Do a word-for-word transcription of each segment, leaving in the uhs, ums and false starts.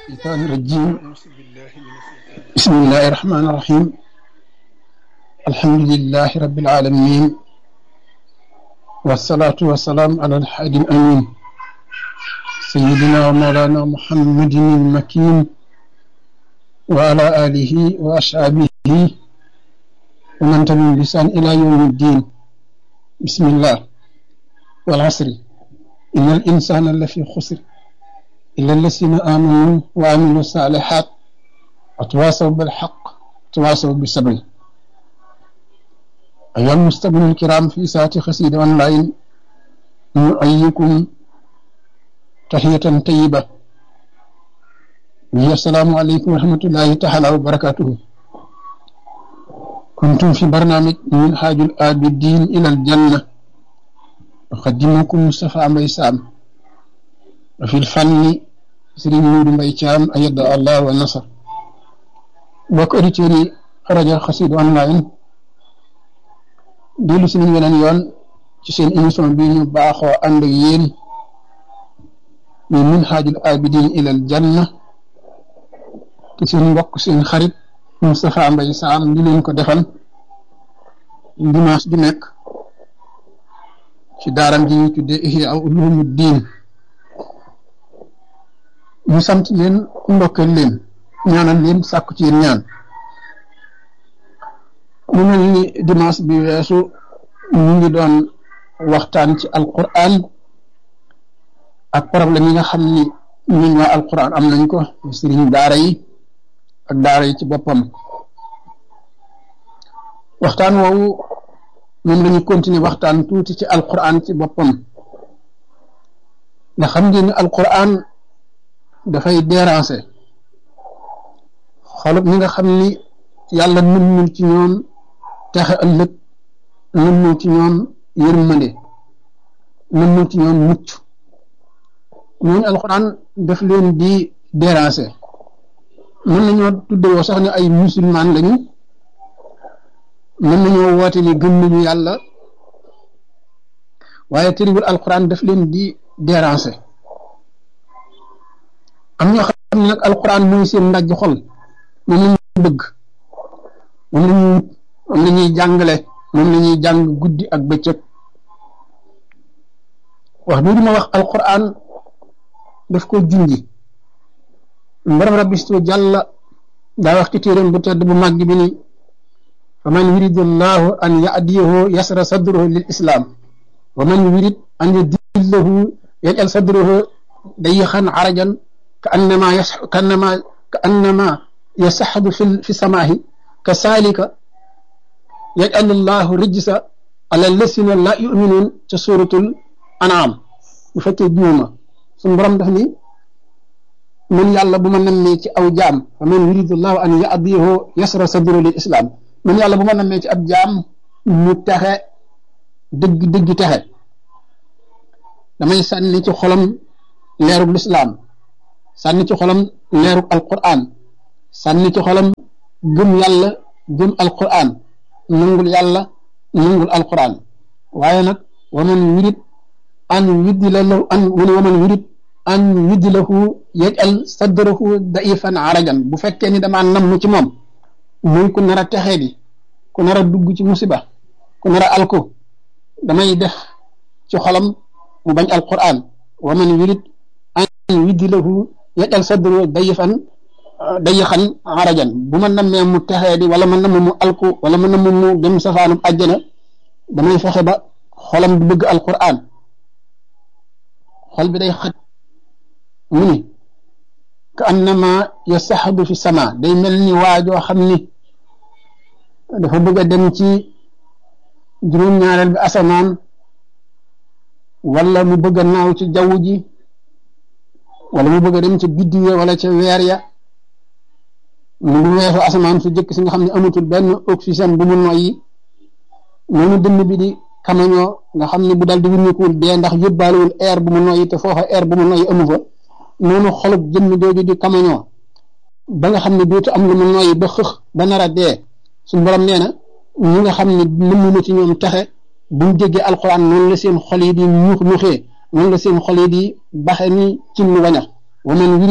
الشيطان الرجيم بسم الله الرحمن الرحيم الحمد لله رب العالمين والصلاة والسلام على الحادي الأمين سيدنا ومولانا محمد المكين وعلى آله وأصحابه ومن تبعهم بإحسان إلى يوم الدين بسم الله والعصر إن الإنسان لفي خسر إلا الذين آمنوا وعملوا الصالحات وتواصوا بالحق وتواصوا بالصبر. أيها المستمعون الكرام في ساعة قصيدة أونلاين نؤيكم تحية طيبة وهي السلام عليكم ورحمة الله تعالى وبركاته. كنتم في برنامج منهاج العابدين إلى الجنة أقدمكم مصطفى ميسام وفي الفن سرين نور ميشام أيد الله والنصر. bokk auditeurs yi rajo Xassida online dellu si nañ weneen yoon ci seen émission bi ñu baaxoo ànd ak yéen ñu minhajul abidin ilal janna te seen mbokk seen xarit Moustapha Mbaye Sam ñu leen ko defal dimanche bi nekk ci daaram ji ñu tuddee Ihya Ulumuddin. ñu sant leen ndokkeel leen ñaanal leen sàkku ci yéen ñaan. mu mel ni dimanche bi weesu ñu ngi doon waxtaan ci alquran ak problème yi nga xam ni ñun waa alquran am nañ ko sëriñ daara yi ak daara yi ci boppam. waxtaan woowu moom lañu continuer waxtaan tuuti ci alquran ci boppam nga xam ngeen ni alquran dafay déranger xolub ñi nga xam ni yàlla nëmmul ci ñoom texe ëllëg nëmmul ci ñoom yërmande nëmmul ci ñoom mucc ñooñu alxuraan daf leen di déranger. mën nañoo tuddewoo sax ne ay musulman lañu, mën nañoo woote ni gëm nañu yàlla, waaye tëriwul alxuraan daf leen di déranger. am ñoo xam ne nag alxuraan mooy seen ndajj xol, moom lañu bëgg, moom lañu moom la ñuy jàngale, moom la ñuy jàng guddi ak bëccëg. wax bii ma wax alquran daf ko junji. mbaram rabbi stu jàlla daa wax ci téeréem bu tedd bu màgg bi ni fa man yuridu llahu an yahdiyahu yasra sadruhu lil islam wa man yurid an yudillahu yaj'al sadruhu dayixan arajan ka annama yas ka annama ka annama yasaxadu fi fi samaahi ka saalika yaj'alu llahu rijsa ala lasina la yuminuun ca suratul an'am. bu fekkee juuma suñu borom daf ni man yàlla bu ma nammee ci aw jaam fa man yuridu llahu an yahdiyahu yasra sadru lil islam man yàlla bu ma nammee ci ab jaam mu texe dëgg dëgg texe damay sànni ci xolam leerug lislaam, sànni ci xolam leerug alquran, sànni ci xolam gëm yàlla gëm alquran, nangul yàlla nangul alquran. waaye nag waman yurid an yudila lahu an wala waman yurid an yudilahu yaj'al sadrahu da'ifan arajan. bu fekkee ni damaa namm ci moom muy ku nar a texee di ku nar a dugg ci musiba ku nar a alko damay def ci xolam mu bañ alquran. waman yurid an yudilahu yaj'al sadrahu da'ifan dayixan arajan. bu ma nammee mu texee di wala ma namm mu alku wala ma namm mu dem safaanum àjjana damay fexe ba xolam du bëgg alquran, xol bi day xat. mu ni ka annama yasaxadu fi sama, day mel ni waajoo xam ni dafa bëgg a dem ci juróom-ñaareel bi asamaan, wala mu bëgg a naaw ci jaww ji, wala mu bëgg a dem ca biddiw wala ca weer ya. mu ngi weesu asamaan su jëkk si nga xam ne amatul benn oxygène bu mu noyyi, noonu dënn bi di kamañoo nga xam ne bu dal di wuññikuwul dee ndax yóbbaalewul air bu mu noyyi te foofa air bu mu noyyi amu fa. noonu xolub jëmm jooju di kamañoo ba nga xam ne dootu am lu mu noyyi ba xëx ba nar a dee. suñu borom nee na ñi nga xam ne nëmm na ci ñoom texe buñ jéggee alxuraan noonu la seen xol yi di ñuux ñuuxee, noonu la seen xol yi di baxe ni ci lu wañax. wa man yurid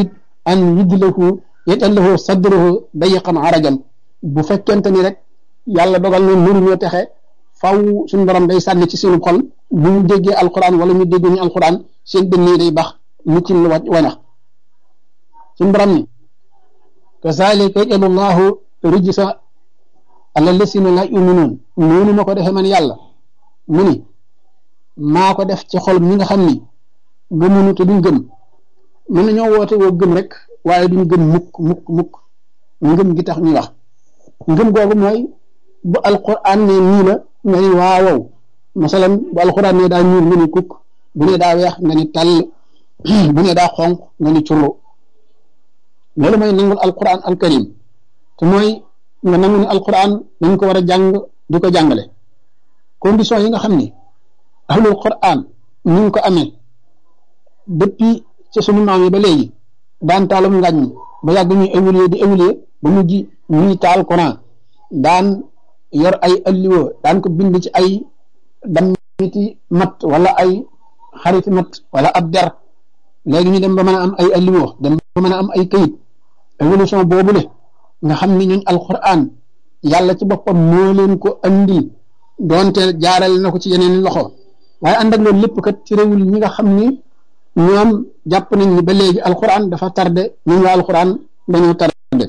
an yudlahu yaj'alahu sadruhu dayiqan arajan bu fekkente ni rek yàlla dogal na mënu ñoo texe faw suñu borom day sànni ci seenu xol bu ñu déggee alquran wala ñu dégg ñu alquran seen dënn yi day bax mu ci lu wanax suñu borom ni kazalika yaj'alu llahu rijsa ala lasina la yuminuun noonu ma ko defee man yàlla mu ni maa ko def ci xol ñi nga xam ni gëmunu te duñ gëm mën nañoo woote woo gëm rek waaye duñ gëm mukk mukk mukk ngëm gi tax ñuy wax ngëm googu mooy bu alquran ne nii la nga ni waawow masalan bu alquran ne daa ñuul nga ni kukk bu ne daa weex nga ni tàll bu ne daa xonq nga ni curlu loolu mooy nangul alquran alkarim te mooy nga nangu ni alquran dañ ko war a jàng di ko jàngale condition yi nga xam ni ahlul quran ñu ngi ko amee depuis ci sunu maam yi ba léegi daan taalum ngàññ ba yàgg ñuy évoluer di évoluer ba mujj ñuy taal Quran daan yor ay alliwo daan ko bind ci ay dammiti mat wala ay xariti mat wala ab der léegi ñu dem ba mën a am ay alliwo dem ba mën a am ay kayit évolution boobule nga xam ni ñooñ alquran yàlla ci boppam moo leen ko andil doonte jaarale na ko ci yeneen loxo waaye ànd ak loolu lépp kat ci réewul ñi nga xam ni ñoom jàpp nañ ni ba léegi alquran dafa tardé ñun waa alquran dañoo tardé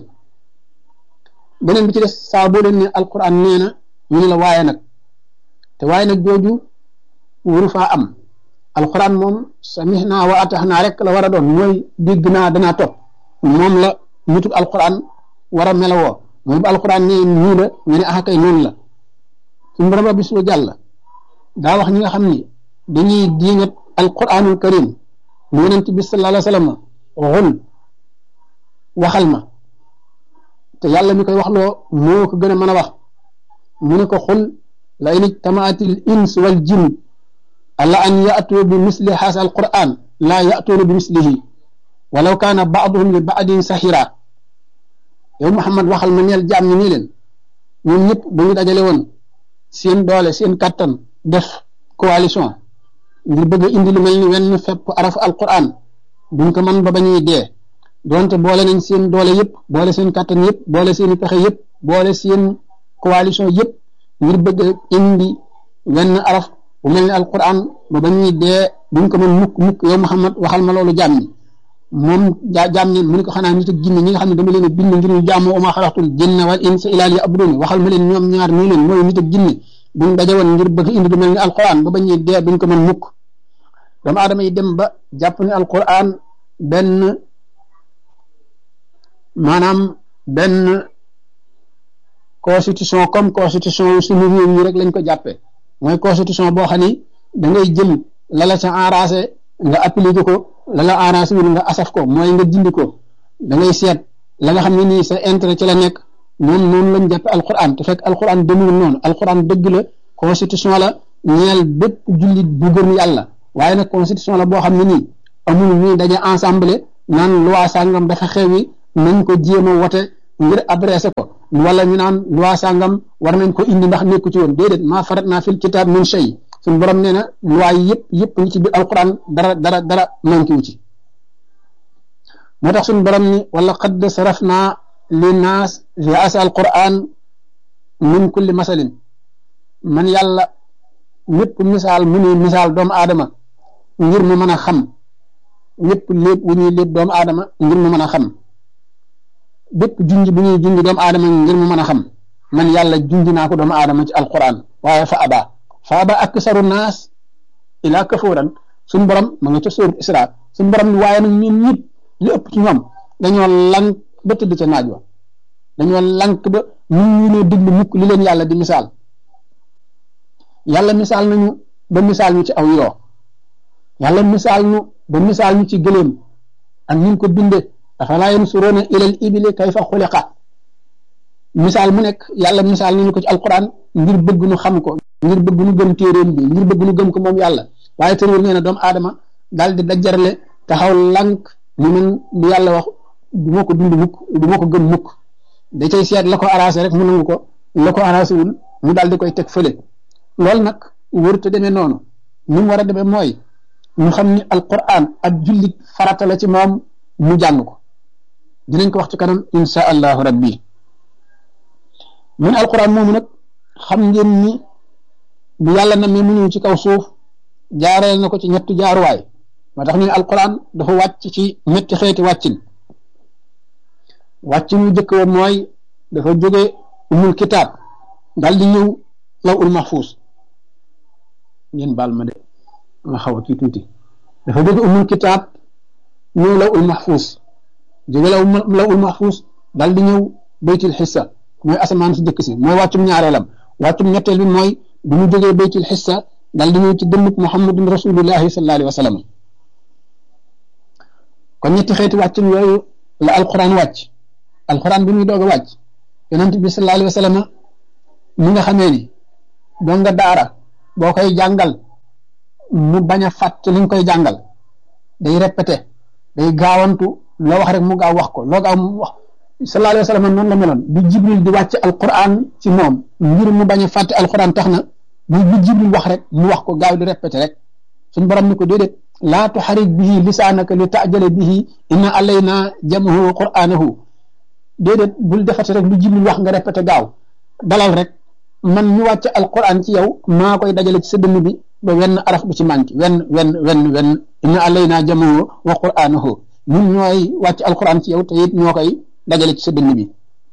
beneen bi ci des saa boo leen ne alquran nee na ñu ne la waaye nag te waaye nag jooju wuru faa am alquran moom samihna wa atahna rek la war a doon mooy dégg naa danaa topp moom la nitu alquran war a melawoo mooy bu alquran nee nii la nga ne ah kay noonu la suñu borom rabbi su jàll daa wax ñi nga xam ni dañuy diingat alquranul karim mu yonent bi sallallahu alayhi wa sallam xul waxal ma te yàlla mi koy wax loo moo ko gën a mën a wax mu ne ko xul la in ijtamaatil ins wal jinn ala an ya'tu bi misli haasa alquran laa ya'tuuna bi mislihi walaw kaana ba'duhum li ba'din sahira yow Muhammad waxal ma neel jaam ñi nii leen ñoom ñëpp bu ñu dajale woon seen doole seen kattan def coalition ngir bëgg a indi lu mel ni wenn fepp araf alquran duñ ko mën ba bañuy dee donte boole nañ seen doole yëpp boole seen kattan yëpp boole seen pexe yëpp boole seen coalition yëpp ngir bëgg a indi wenn araf bu mel ni alquran ba bañuy dee duñ ko mën mukk mukk yow Muhammad waxal ma loolu jaam ñi moom jaa jaam ñi mu ne ko xanaa nit ak jinne ñi nga xam ne dama leen a bind ngir ñu jaamoo uma xalaqtul jinna wal insa illa liya'budun waxal ma leen ñoom ñaar nii leen mooy nit ak jinne buñ daje woon ngir bëgg indi lu mel ni alquran ba bañuy dee duñ ko mën mukk doomu aadama yi dem ba jàpp ne alquran benn maanaam benn constitution comme constitution suñu réew yi rek lañ ko jàppee mooy constitution boo xam ni da ngay jël la la ca arrangé nga appliqué ko la la arrangé wul nga asaf ko mooy nga dindi ko da ngay seet la nga xam ne nii sa intérêt ci la nekk moom noonu lañ jàppe alquran te fekk alquran demul noonu alquran dëgg la constitution la ñeel bépp jullit bu gëm yàlla waaye nag constitution la boo xam ne nii amul ñuy daje ensemble naan loi sàngam dafa xewi nañ ko jéem a wote ngir adressé ko wala ñu naan loi sàngam war nañ ko indi ndax nekku ci woon déedéet maa farat naa fil kitaab min shay suñu borom nee na loi yi yëpp yëpp ngi ci biir alquran dara dara dara manqué wu ci moo tax suñu borom ni wala qad sarafna linnaas fi asa alquran min kulli masalin man yàlla ñëpp misaal mu ni misaal doomu aadama ngir mu mën a xam ñëpp lépp wu ñuy lépp doomu aadama ngir mu mën a xam bépp junj bu ñuy junj doomu aadama ngir mu mën a xam man yàlla junj naa ko doomu aadama ci alquran waaye fa aba fa aba aksaru naas ila kafuran suñu borom ma nga ca sóorat Isra suñu borom waaye nag ñun ñëpp li ëpp ci ñoom dañoo lank ba tëdd ca naaj wa dañoo lank ba ñu ñu ne déglu mukk li leen yàlla di misaal yàlla misaal nañu ba misaal ñu ci aw yoo yàlla misaal ñu ba misaal ñu ci gëléem ak ñu ko binde afalaa yansuruuna ilal ibili kayfa xuliqa misaal mu nekk yàlla misaal nañu ko ci alquran ngir bëgg nu xam ko ngir bëgg nu gëm téeréem bi ngir bëgg nu gëm ko moom yàlla waaye tëréer nee na doomu aadama daal di dajjarle taxaw lank ni man li yàlla wax du ma ko dund mukk du ma ko gëm mukk da cay seet la ko arrangé rek mu nangu ko la ko arrangé wul mu daal di koy teg fële loolu nag wërta demee noonu ni mu war a demee mooy ñu xam ni alquran ak jullit farata la ci moom mu jàng ko dinañ ko wax ci kanam insha allahu rabbi mun alquran moomu nag xam ngeen ni bu yàlla na mi mu ñëw ci kaw suuf jaareel na ko ci ñetti jaaruwaay moo tax ñu ne alquran dafa wàcc ci ñetti xeeti wàccin wàccin wu jëkk wa mooy dafa jóge umul kitaab dal di ñëw law ul mahfuus ngeen baal ma de ma xaw a kii tuuti dafa jóge umul kitaab ñëw law ul mahfuus jóge law law ul mahfuus dal di ñëw baytul xissa mooy asamaan si jëkk si mooy wàccum ñaareelam wàccum ñetteel bi mooy bi mu jógee baytul xissa dal di ñëw ci dënnub muhammadun rasulullahi sallallahu alayhi wa sallam kon ñetti xeeti wàccin yooyu la alquran wàcc alquran bi muy doog a wàcc yonent bi sallallahu alayhi wa sallam mi nga xamee ni doo nga daara boo koy jàngal mu bañ a fàtt li nga koy jàngal day répété day gaawantu loo wax rek mu gaaw wax ko loo gaaw mu wax sallallahu alayhi wa sallam noonu la meloon bi jibril di wàcc alquran ci moom ngir mu bañ a fàtte alquran tax na bi bi jibril wax rek mu wax ko gaaw di répété rek suñ borom ni ko déedéet laa tuxarik bihi lisaanaka li taajale bihi inna alayna jamahu qur'anahu déedéet bul defati rek lu jibril wax nga répété gaaw dalal rek man ñu wàcc alquran ci yow maa koy dajale ci sa dënn bi ba wenn araf bu ci manqué wenn wenn wenn wenn inna alayna jamahu wa qur'anahu ñun ñooy wàcc alquran ci yow te it ñoo koy dajale ci sa dënn bi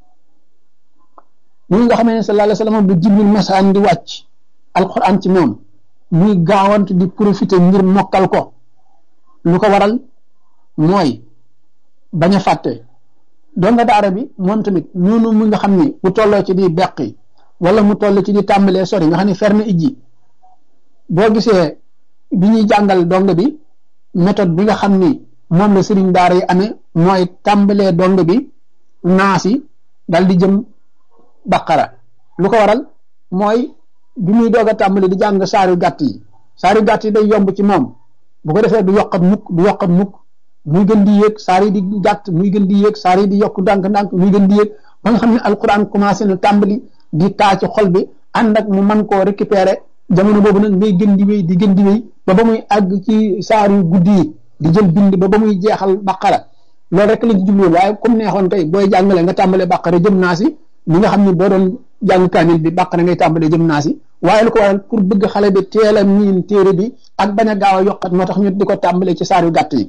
ñi nga xamee ne sallallahu alayhi wa sallam bu jibril masaan di wàcc alquran ci moom muy gaawant di profiter ngir mokkal ko lu ko waral mooy bañ a fàtte doo nga daara bi moom tamit noonu mu nga xam ni bu tolloo ci di beqi wala mu toll ci di tàmbalee sori nga xam ne ferme ijji boo gisee bi ñuy jàngal dong bi méthode bi nga xam ni moom la sëriñ daara yi amee mooy tàmbalee dong bi naasi dal di jëm baqara lu ko waral mooy bi muy doog a tàmbali di jàng saari gàtt yi saari gàtt yi day yomb ci moom bu ko defee du yokkat mukk du yokkat mukk muy gën di yéeg saar yi di gàtt muy gën di yéeg saar yi di yokk ndànk-ndànk muy gën di yéeg ba nga xam ne alquran commencé na tàmbali di taa ci xol bi ànd ak mu mën koo récupérer jamono boobu nag ngay gën di wéy di gën di wéy ba ba muy àgg ci saar yu guddi yi di jël bind ba ba muy jeexal baqara loolu rek lañ ci jubloon waaye comme neexoon tey booy jàngale nga tàmbalee baqara jëm naa si li nga xam ne boo doon jàng kaamil bi baqara ngay tàmbalee jëm naa si waaye lu ko waral pour bëgg xale bi teel a miin téere bi ak bañ a gaaw a yokkat moo tax ñu di ko tàmbalee ci saar yu gàtt yi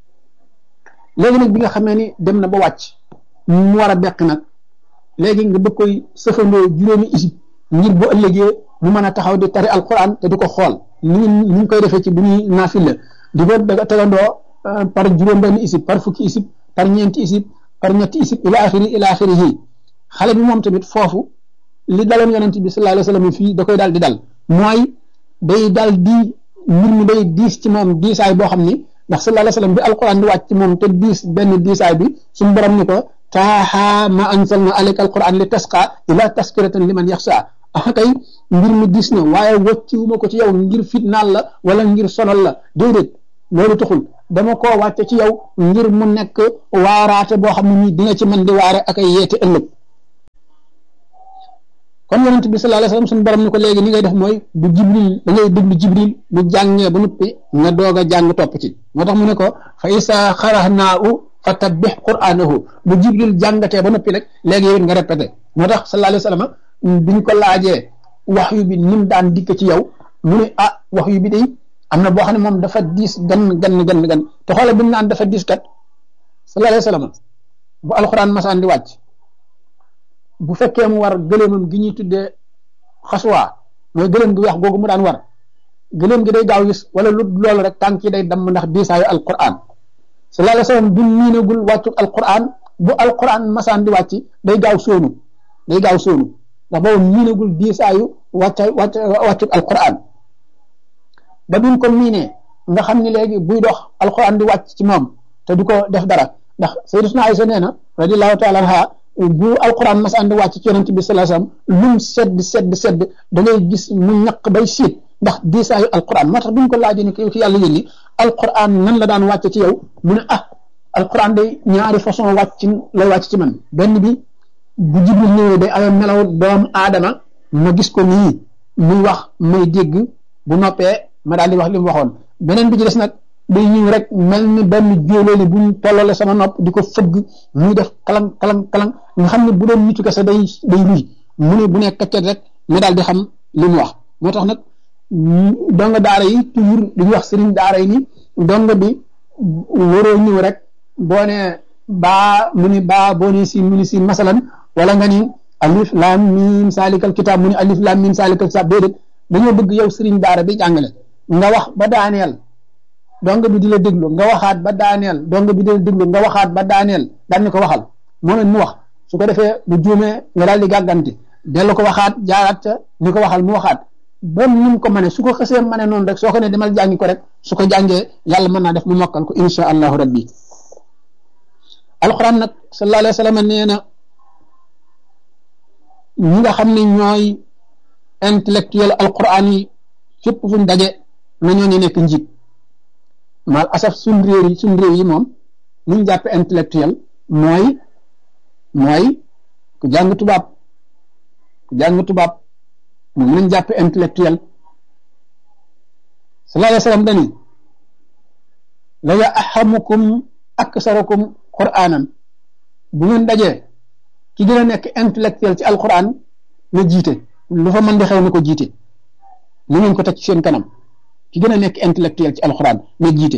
léegi nag bi nga xamee ni dem na ba wàcc mu war a bekk nag léegi nga bëgg koy sëfandoo juróomi isib ngir bu ëllëgee mu mën a taxaw di tari alquran te du ko xool ni ni ñu koy defee ci bu ñuy naafila di ko tegandoo par juróom benn isib par fukki isib par ñeenti isib par ñetti isib ila axiri ila axirihi xale bi moom tamit foofu li daloon yonent bi sallallahu alayhi wa sallam fii da koy daal di dal mooy day daal di mbir mi day diis ci moom diisaay boo xam ni ndax sallallahu alayhi wa sallam bi alquran di wàcc ci moom te diis benn diisaay bi suñu borom ni ko taaha ma anzalna alayka alquran li tasqa ila taskiratan liman yaxsa ah kay mbir mi diis na waaye wàcciwuma ko ci yow ngir fitnaal la wala ngir sonal la déedéet loolu taxul dama koo wàcce ci yow ngir mu nekk waaraate boo xam ne nii dina ci mën di waare ak ay yeete ëllëg kon yonent bi sallallahu alayhi wasallam suñu borom ni ko léegi ni ngay def mooy bu jibril da ngay déglu jibril bu jàngee ba noppi nga doog a jàng topp ci moo tax mu ne ko fa isa xarahnaahu fa tabbih qur'anahu bu jibril jàngatee ba noppi rek léegi yow it nga répété moo tax sallallahu alayhi wasallam biñ ko laajee wax yu bi nim daan dikk ci yow mu ne ah wax yu bi day am na boo xam ne moom dafa diis gan gan gan gan te xoole bi mu naan dafa diis kat sallallahu alayhi wasallam bu alxuraan masaan di wàcc bu fekkee mu war gëléemam gi ñuy tuddee xaswaa mooy gëléem gi weex googu mu daan war gëléem gi day gaaw gis wala lu loolu rek tànk yi day damm ndax diisaayu alquran sallallahu alayhi wasallam bu miinagul wàccu alquran bu alquran masaan di wàcc day gaaw sóonu day gaaw sóonu ndax boobu miinagul diisaayu wàcc wàcc wàccu alquran ba bi mu ko miinee nga xam ni léegi buy dox alquran di wàcc ci moom te du ko def dara ndax sayyidatuna Aysa nee na radiyallahu ta'ala anha bu alquran masaan di wàcc ci yonent bi sallallahu alayhi wasallam lum sedd sedd sedd da ngay gis mu ñaq bay siit ndax diisaayu alquran moo tax duñ ko laajee ni ko ki yàlla yónni alquran nan la daan wàcc ci yow mu ne ah alquran day ñaari façon wàcc lay wàcc ci man benn bi bu Jibril ñëwee day amee melaw doomu aadama ma gis ko nii muy wax may dégg bu noppee ma daal di wax li mu waxoon beneen bi ci des nag day ñëw rek mel ni benn jóolóoli buñ tollale sama nopp di ko fëgg muy def kalang kalang kalang nga xam ne bu doon nitu kese day day ruy mu ne bu nekk kaccet rek nga daal di xam li mu wax. moo tax nag donga daara yi toujours dañuy wax sëriñ daara yi ni donga bi waroo ñëw rek boo ne baa mu ni baa boo ne siin mu ni siin masalan wala nga ni alif lam mim salikal kitab mu ni alif lam mim salikal kitab déedéet dañoo bëgg yow sëriñ daara bi jàngale nga wax ba daaneel donga bi di la déglu nga waxaat ba daaneel donga bi di la déglu nga waxaat ba daaneel daan ni ko waxal moo leen mu wax su ko defee bu juumee nga daal di gàgganti dellu ko waxaat jaaraat ca ni ko waxal mu waxaat ba ni mu ko mënee su ko xësee mënee noonu rek soo ko ne demal jàngi ko rek su ko jàngee yàlla mën naa def mu mokkal ko insha allahu rabbi. alquran nag sallallahu alayhi wa sallam nee na ñi nga xam ne ñooy intellectuel alquran yi fépp fuñ daje nañoo ñu nekk njiit mal asaf suñ réew yi suñ réew yi moom ñu jàppe intellectuel mooy mooy ku jàng tubaab ku jàng tubaab moom lañ jàppe intellectuel. sallallahu alayhi wa sallam dani la ya ahamukum aksarukum qur'anan bu ngeen dajee ki gën a nekk intellectuel ci alquran na jiite lu fa mën di xew na ko jiite li ngeen ko teg ci seen kanam ki gën a nekk intellectuel ci alquran na jiite.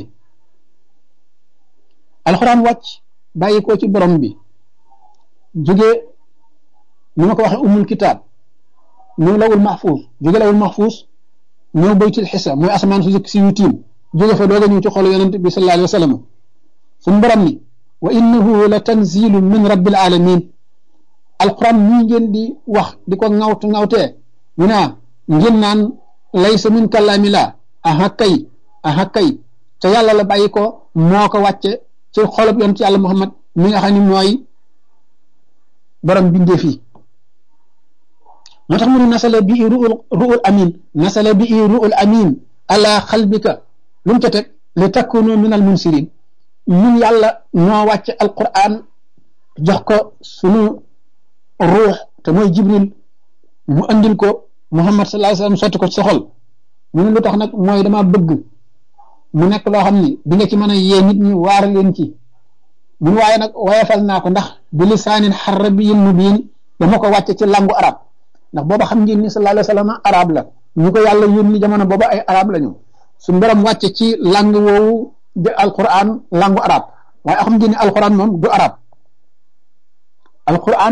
alquran wàcc bàyyi ko ci borom bi jóge ni ma ko waxee umul kitaab ñëw lawul mahfuus jóge lawul mahfuus ñëw baytul xisa mooy asamaan su jëkk si yu tiim jóge fa dooga ñëw ci xolu yonent bi sallallahu alayhi wa sallam suñu borom ni wa innahu la tanzilu min rabbil alamin. alquran ñii ngeen di wax di ko ŋawt ŋawtee ñu naa ngeen naan laysa min kalaami la aha kay aha kay te yàlla la bàyyi ko moo ko wàcce ci xolub yonent yàlla Muhammad mi nga xam ne mooy borom bindee fii. moo tax mu ne nasala bi ruul ruul amin nasala bi ruul amin ala xalbika lu mu ca teg li takunu min al munsirin. ñun yàlla ñoo wàcce alquran jox ko sunu ruux te mooy jibril mu andil ko muhammad sallallahu alayhi wasallam sotti ko ci sa xol mu ne lu tax nag mooy dama bëgg mu nekk loo xam ni di nga ci mën a yee nit ñi waar leen ci mun waaye nag wayefal naa ko ndax bi lisaanin xarabiyyin mubiin dama ko wàcce ci langu arab ndax booba xam ngeen ni sallallahu alayhi wasallam arab la ñu ko yàlla yónni jamono booba ay arab la ñu suñu borom wàcce ci lang woowu de alquran langu arab waaye xam ngeen ni alquran moom du arab. alquran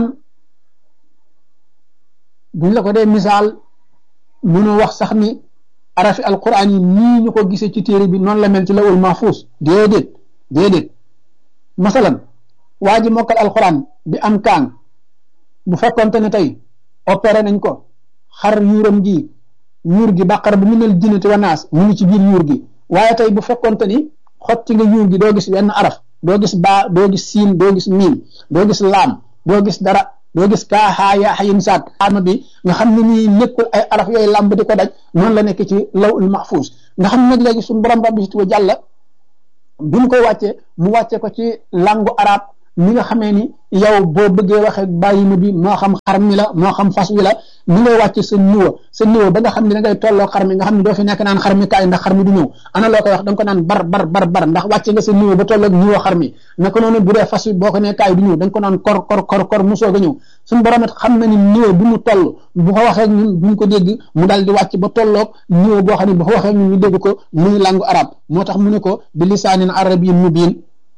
buñ la ko dee misaal mënoo wax sax ni arafi alquran yi nii ñu ko gisee ci téere bi noonu la mel ci lawul mahfuus déedéet déedéet. masalan waa ji mokkal alquran bi am kaan bu fekkonte ne tey opéré nañ ko xar yuuram gi yuur gi bàqara bu minal jinnati wa naas mu ngi ci biir yuur gi waaye tey bu fekkonte ni xotti nga yuur gi doo gis benn araf doo gis baa doo gis siin doo gis miim doo gis laam doo gis dara doo gis kaa xaa yaa xayin saat arma bi nga xam ne nii nekkul ay araf yooyu làmb di ko daj noonu la nekk ci lawul mahfuus nga xam nag léegi suñu borom rabbi wa jàlla bi mu koy wàccee mu wàcce ko ci langu arab mi nga xamee ni yow boo bëggee waxee bàyyi ma bi moo xam xar mi la moo xam fas wi la mi ngay wàcce sa niveau sa niveau ba nga xam ne da ngay tolloo xar mi nga xam ne doo fi nekk naan xar mi kaay ndax xar mi du ñëw ana loo koy wax da nga ko naan bar bar bar bar ndax wàcce nga sa niveau ba tolloog niveau xar mi naka noonu bu dee fas wi boo ko nee kaay du ñëw da nga ko naan kor kor kor kor mu soog a ñëw suñu borom it xam na ni niveau bu mu toll bu ko waxee ñun duñ ko dégg mu daal di wàcc ba tolloog niveau boo xam ne bu ko waxee ñun ñu dégg ko muy langu arab moo tax mu ne ko bi lisaanin arabiyyin mubiin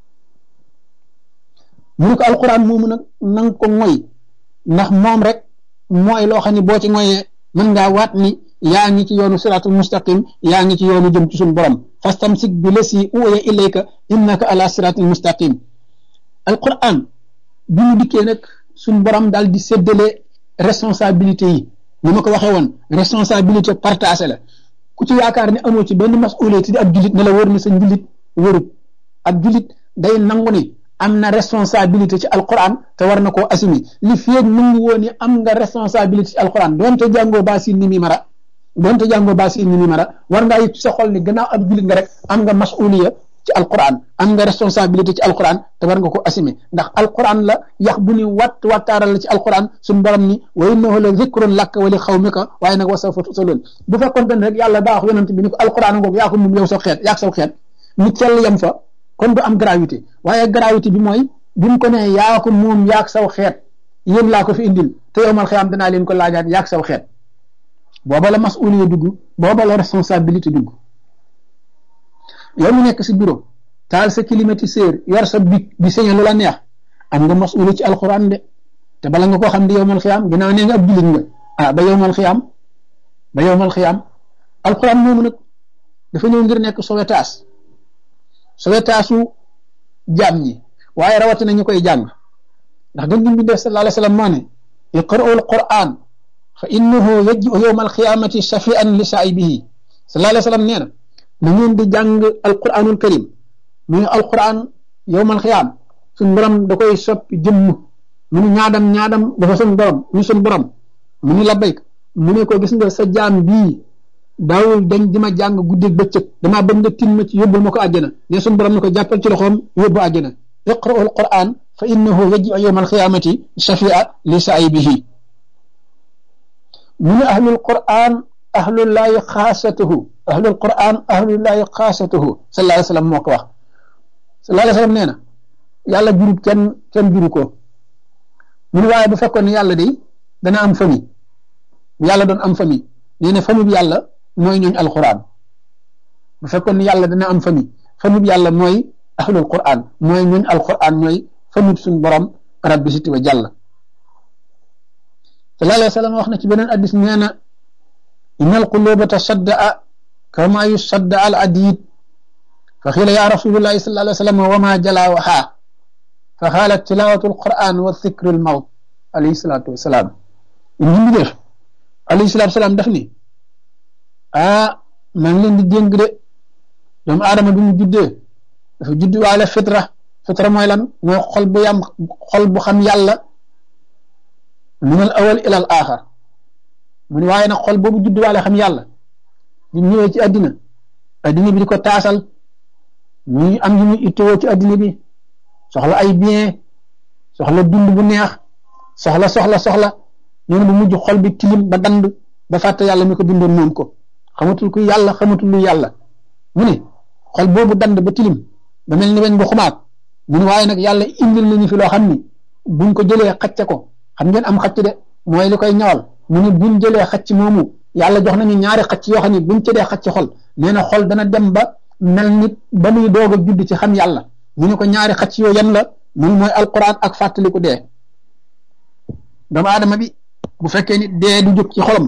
mu ne ko alquran moomu nag nang ko ngoy ndax moom rek mooy loo xam ne boo ci ngoyee mën ngaa waat ni yaa ngi ci yoonu siratul mustaqim yaa ngi ci yoonu jëm ci suñu borom fastamsik bi lasi uya ilayka innaka ala siratil mustaqim. alquran bi mu dikkee nag suñu borom daal di séddale responsabilité yi ni ma ko waxee woon responsabilité partagée la ku ci yaakaar ne amoo ci benn mas'uliyati di ab jullit ne la wër na sa njullit wërut ab jullit day nangu ni am na responsabilité ci alquran te war na koo assumer li feeg nangu woon ni am nga responsabilité ci alquran doonte jàngoo baasin ni mi mara doonte jàngoo baasin ni mi mara war ngaa yëg ci sa xol ni gannaaw ab jullit nga rek am nga mas'uliya ci alquran am nga responsabilité ci alquran te war nga ko assumer ndax alquran la yax bu ni watt wattaaral la ci alquran suñu borom ni wa innahu la zikrun laka wa li xawmika waaye nag wa sawfa tusaloon bu fekkoon ne rek yàlla daa wax yonent bi ni ko alquran ngoog yaa ko moom yow sa xeet yaa ko saw xeet ni cell yam fa kon du am gravité waaye gravité bi mooy bi mu ko ne yaa ko moom yaag saw xeet yéen laa ko fi indil te yow mal xiyaam danaa leen ko laajaat yaag saw xeet booba la masuliya dugg booba la responsabilité dugg yow mu nekk si bureau taal sa climatiseur yor sa bic di sañe lu la neex am nga masuliya ci alxuraan de te bala nga koo xam di yow mal xiyaam ginnaaw nee nga ab jullit nga ah ba yow mal xiyaam ba yow mal xiyaam alxuraan moomu nag dafa ñëw ngir nekk sauvetage sauvetaasu jaam ñi waaye rawatina ñu koy jàng ndax gën bi def sallallahu alayhi wa sallam moo ne iqra'u alquran fa innahu yaji'u yawma alqiyamati shafi'an li sa'ibihi sallallahu alayhi wa sallam nee na na ngeen di jàng alquranul karim muy alquran yawma alqiyam suñ borom da koy soppi jëmm mu ni ñaadam ñaadam dafa suñ borom ñu suñ borom mu ni labbayk mu ne ko gis nga sa jaam bii daawul dañ di ma jàng guddeeg bëccëg damaa bëgg nga tin ma ci yóbbul ma ko àjjana ne suñ borom ne ko jàppal ci loxoom yóbbu àjjana iqra'u alquran fa innahu yaji'u yawma alqiyamati shafi'a li sa'ibihi mu ne ahlul quran ahlullahi xaasatuhu ahlul quran ahlullahi xaasatuhu sallallahu alayhi wa sallam moo ko wax sallallahu alayhi wa sallam nee na yàlla jurut kenn kenn juru ko mu ne waaye bu fekkoon ne yàlla day dana am famille yàlla doon am famille nee na famille bi yàlla mooy ñooñ alquran bu fekkoon ne yàlla dana am famille famille bi yàlla mooy ahlul quran mooy ñooñ alquran ñooy famille suñ borom rabbi siti wa jàll sallallahu alayhi wa sallam wax na ci beneen addis nee na inna alquluba tasadda'a kama yusadda'a al adid fa xiila ya rasulullahi sallallahu alayhi wa sallam wa ma jalaawaha fa xaalat tilawatu alquran wa dhikru almawt alayhi salatu wasalaam ñu ngi def alayhi salatu wasalaam daf ni ah maa ngi leen di dénk de doomu aadama bi mu juddee dafa judd waale fitra fitra mooy lan mooy xol bu yam xol bu xam yàlla min al awal ila al axar mu ne waaye nag xol boobu judd waale xam yàlla di ñëwee ci addina addina bi di ko taasal muy am yu muy ittoo ci addina bi soxla ay bien soxla dund bu neex soxla soxla soxla ñoo bu mujj xol bi tilim ba dand ba fàtte yàlla mi ko bindoon moom ko xamatul ku yàlla xamatul lu yàlla mu ne xol boobu dand ba tilim ba mel ni weñ bu xumaat mu ne waaye nag yàlla indil nañu fi loo xam ni buñ ko jëlee xacce ko xam ngeen am xacc de mooy li koy ñawal mu ne buñ jëlee xacc moomu yàlla jox nañu ñaari xacc yoo xam ne buñ ci dee xacc xol nee na xol dana dem ba mel nit ba muy doog a judd ci xam yàlla mu ne ko ñaari xacc yoo yan la mun mooy alquran ak fàttaliku dee doomu aadama bi bu fekkee ni dee du jóg ci xolam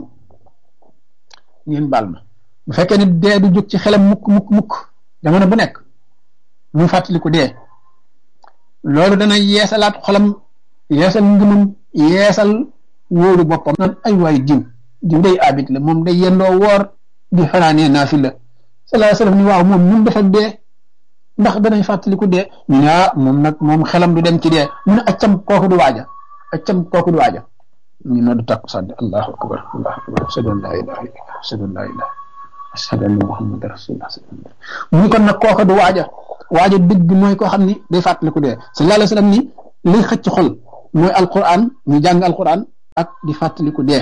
ngeen baal ma bu fekkee ni dee du jóg ci xelam mukk mukk mukk jamono bu nekk mu fàttaliku dee loolu dana yeesalaat xolam yeesal ngëmam yeesal wóolu boppam naan ay waay diw diw day abit la moom day yendoo woor di xanaanee naafila sallallahu alayhi wa sallam ni waaw moom ñun def ak dee ndax danañ fàttaliku dee ñu ne ah moom nag moom xelam du dem ci dee mu ne accam kooku du waaja accam kooku du waaja ñu noddu takku sàdde allahu akbar allahu akbar ashhadu an la ilaha illallah ashhadu an la ilaha ashhadu anna muhammadan rasulullah mu ni kon nag kooku du waaja waaja dëgg mooy koo xam ni day fàttaliku dee sallallahu alayhi wa sallam ni liy xëcc xol mooy alquran ñu jàng alquran ak di fàttaliku dee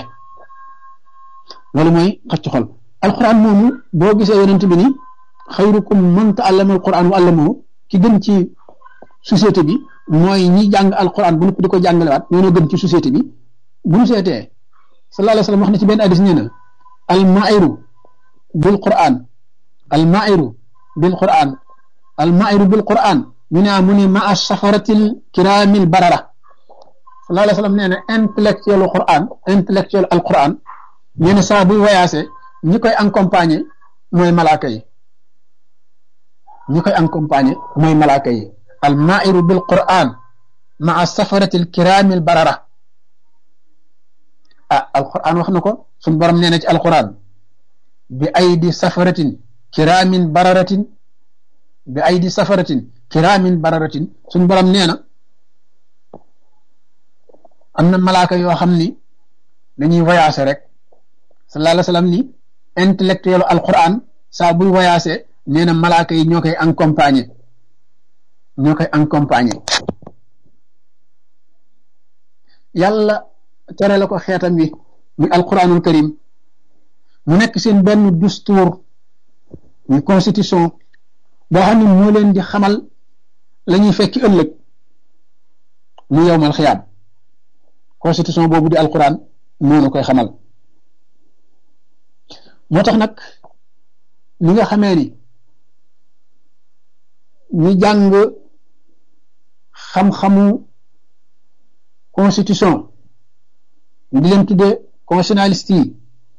loolu mooy xëcc xol alquran moomu boo gisee yonent bi ni xayrukum man ta'allama alquran wa allamahu ki gën ci société bi mooy ñi jàng alquran bu nëpp di ko jàngalewaat ñoo gën ci société bi bu ñu seetee sallallahu alayhi wa sallam wax na ci benn hadis nee na almairu bil quran almairu bil quran almairu bil quran ñu ne mu ne ma a safaratil kiramil barara sallallahu alayhi wa sallam nee na intellectuel al quran intellectuel al quran nee na saa buy voyagé ñi koy accompagner mooy malaaka yi ñi koy accompagner mooy malaaka yi almairu bil quran ma a safaratil kiramil barara ah alquran wax na ko suñu borom nee na ci alquran bi aydi safaratin kiramin bararatin bi aydi safaratin kiramin bararatin suñu borom nee na am na malaaka yoo xam ni dañuy voyager rek sallallahu alayhi wa sallam ni intellectuel alquran saa buy voyager nee na malaaka yi ñoo koy accompagner ñoo koy accompagner yàlla tere la ko xeetam wi muy alquranul karim mu nekk seen benn dustuur muy constitution boo xam ne moo leen di xamal la ñuy fekki ëllëg mu yowmal xiyaam constitution boobu di alquran moo nu koy xamal moo tax nag li nga xamee ni ñu jàng xam-xamu constitution ñu di leen tudde constitutionnaliste yi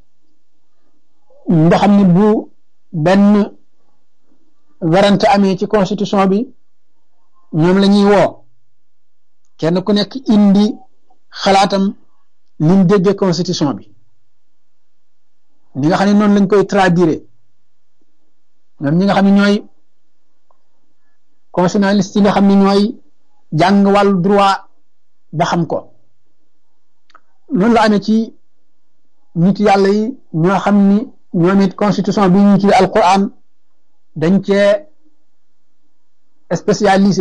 nga xam ne bu benn warante amee ci constitution bi ñoom la ñuy woo kenn ku nekk indi xalaatam ni mu déggee constitution bi li nga xam ne noonu lañ koy traduire ñoom ñi nga xam ne ñooy constitutionnaliste yi nga xam ne ñooy jàng wàllu droit ba xam ko noonu la amee ci nit yàlla yi ñoo xam ni ñoom it constitution bi ñu ci alquran dañ cee spécialisé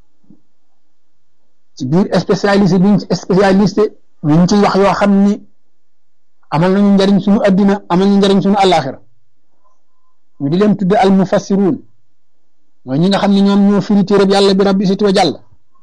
ci biir spécialisé biñ ci spécialisé ñu ciy wax yoo xam ni amal nañu njariñ suñu addina amal nañu njariñ suñu àllaaxira ñu di leen tudde al mufassiruun mooy ñi nga xam ne ñoom ñoo firi téereb yàlla bi rabbi siti wa jàll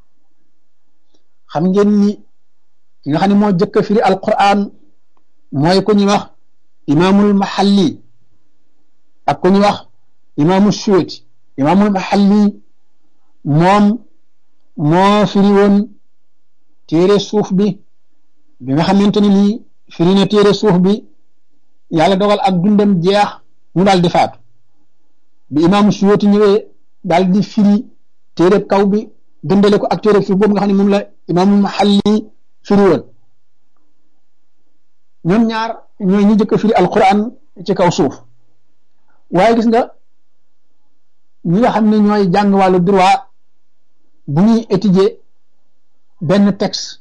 xam ngeen ni ki nga xam ne moo jëkk a firi alquran mooy ku ñuy wax imaamul mahalli ak ku ñuy wax imaamul suyuti imaamul mahalli moom moo firi woon téere suuf bi bi nga xamante ni lii firi na téere suuf bi yàlla dogal ak dundam jeex mu daal di faatu bi imaamul suyuti ñëwee daal di firi téere kaw bi dëndale ko ak téere suuf boobu nga xam ne moom la imaamul mahalli firi woon ñoom ñaar ñooy ñi jëkk a firi alquran ci kaw suuf waaye gis nga ñi nga xam ne ñooy jàng wàllu droit bu ñuy étudier benn texte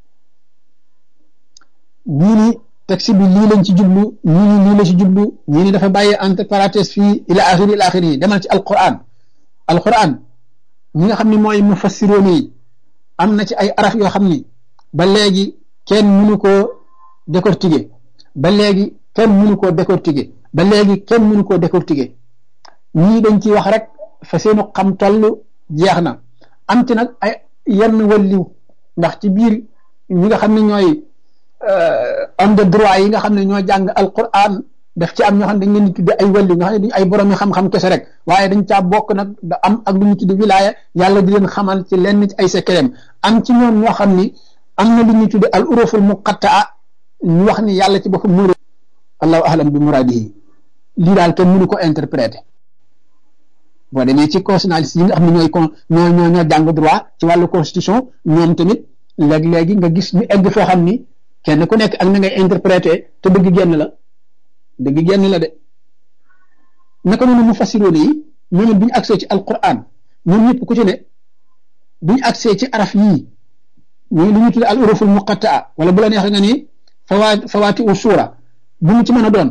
ñii ni texte bi lii lañ ci jublu ñii ni lii la ci jublu ñii ni dafa bàyyi entre parenthèses fii ila axiri ila axiri yi demal ci alquran alquran ñi nga xam ne mooy mufassiroon yi am na ci ay araf yoo xam ni ba léegi kenn mënu koo décortiquer ba léegi kenn mënu koo décortiquer ba léegi kenn mënu koo décortiquer ñii dañ ciy wax rek fa seenu xam toll jeex na am ci nag ay yenn walliw ndax ci biir ñi nga xam ne ñooy homme de droit yi nga xam ne ñoo jàng alquran daf ci am ñoo xam ne dañ leen di tudde ay walliw nga xam ne duñ ay borom yi xam-xam kese rek waaye dañ caa bokk nag da am ak lu ñu tudde wilaaya yàlla di leen xamal ci lenn ci ay secret am ci ñoom ñoo xam ni am na lu ñu tudde al uruful muqattaa ñu wax ni yàlla ci boppam mur allahu ahlam bi muradihi lii daal kenn mënu ko interpréter boo demee ci constitutionnaliste yi nga xam ne ñooy con ñoo ñoo ñoo jàng droit ci wàllu constitution ñoom tamit léeg-léegi nga gis ñu egg foo xam ni kenn ku nekk ak na ngay interpréter te dëgg génn la dëgg génn la de naka noonu mu fassiroon yi ñoom it bu ñu agsee ci alquran ñoom ñëpp ku ci ne bu ñu agsee ci araf yii ñooy lu ñu tudde al uruful muqattaa wala bu la neexee nga ni fawa fawaati u suura bu mu ci mën a doon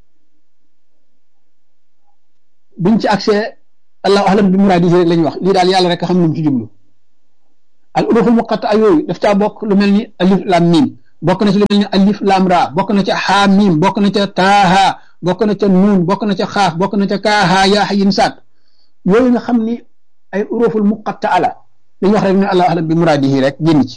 buñ ci accès allahu ahlam bi muraadihi rek la ñuy wax lii daal yàlla rek xam lu mu ci jublu al uruful muqattaa yooyu daf caa bokk lu mel ni alif lam mim bokk na ci lu mel ni alif lam ra bokk na ca xaa mim bokk na ca taaha bokk na ca nuun bokk na ca xaaf bokk na ca kaaha yaa xayin saat yooyu nga xam ni ay uruful muqattaa la dañuy wax rek ne allahu ahlam bi muraadihi rek génn ci